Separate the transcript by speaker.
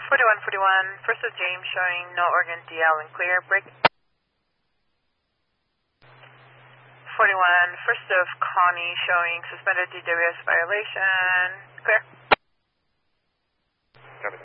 Speaker 1: 4141, first of James showing no organ DL and clear. Break. 41, first of Connie showing suspended DWS violation. Clear.